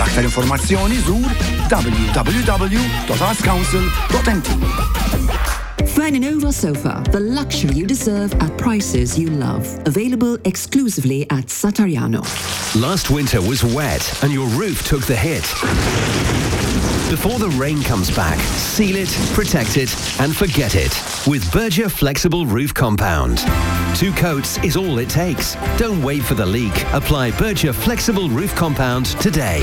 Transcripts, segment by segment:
L-aktar informazzjoni żur www.artscouncil.mt. Faninova Sofa, the luxury you deserve at prices you love. Available exclusively at Satariano. Last winter was wet and your roof took the hit. Before the rain comes back, seal it, protect it, and forget it with Berger Flexible Roof Compound. 2 coats is all it takes. Don't wait for the leak. Apply Berger Flexible Roof Compound today.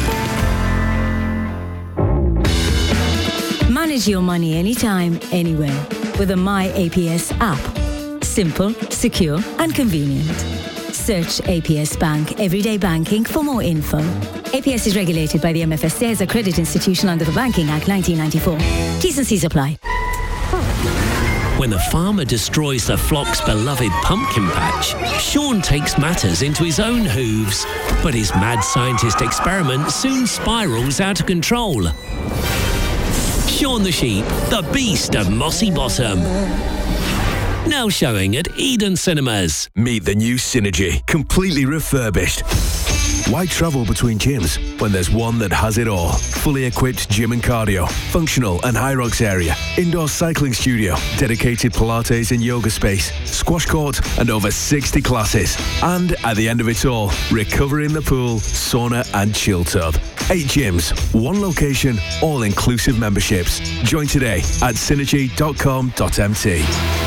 Manage your money anytime, anywhere with the My APS app. Simple, secure, and convenient. Search APS Bank Everyday Banking for more info. APS is regulated by the MFSA as a credit institution under the Banking Act 1994. T's and C's apply. When the farmer destroys the flock's beloved pumpkin patch, Sean takes matters into his own hooves. But his mad scientist experiment soon spirals out of control. Sean the Sheep, the Beast of Mossy Bottom. Now showing at Eden Cinemas. Meet the new Synergy, completely refurbished. Why travel between gyms when there's one that has it all? Fully equipped gym and cardio, functional and high rocks area, indoor cycling studio, dedicated Pilates and yoga space, squash court and over 60 classes. And at the end of it all, recover in the pool, sauna and chill tub. 8 gyms, 1 location, all-inclusive memberships. Join today at synergy.com.mt.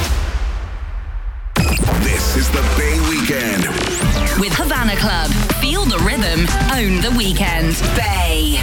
This is the Bay Weekend. With Havana Club. Feel the rhythm. Own the weekend. Bay.